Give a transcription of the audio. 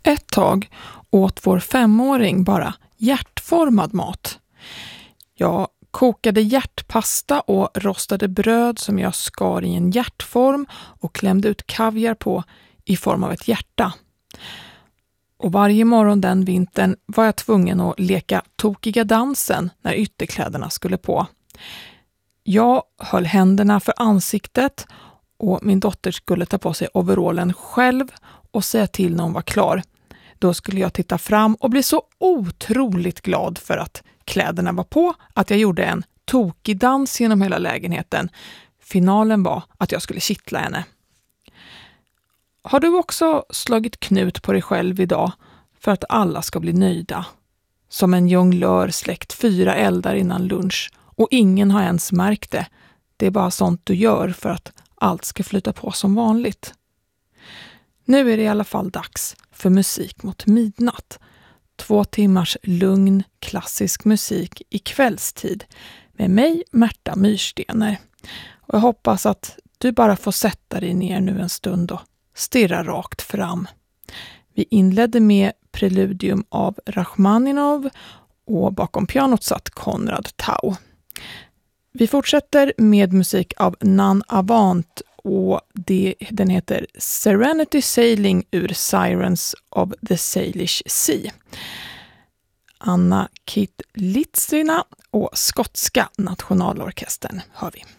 Ett tag åt vår 5-åring bara hjärtformad mat. Jag kokade hjärtpasta och rostade bröd som jag skar i en hjärtform och klämde ut kaviar på i form av ett hjärta. Och varje morgon den vintern var jag tvungen att leka tokiga dansen när ytterkläderna skulle på. Jag höll händerna för ansiktet och min dotter skulle ta på sig overallen själv och säga till när hon var klar. Då skulle jag titta fram och bli så otroligt glad för att kläderna var på att jag gjorde en tokig dans genom hela lägenheten. Finalen var att jag skulle kittla henne. Har du också slagit knut på dig själv idag för att alla ska bli nöjda? Som en jonglör släckt 4 eldar innan lunch och ingen har ens märkt det. Det är bara sånt du gör för att allt ska flyta på som vanligt. Nu är det i alla fall dags för musik mot midnatt. 2 timmars lugn, klassisk musik i kvällstid med mig, Märta Myrstener. Och jag hoppas att du bara får sätta dig ner nu en stund och stirra rakt fram. Vi inledde med preludium av Rachmaninov och bakom pianot satt Konrad Tau. Vi fortsätter med musik av Nan Avant och den heter Serenity Sailing ur Sirens of the Salish Sea. Anna Kittlitsina och skotska nationalorkestern hör vi.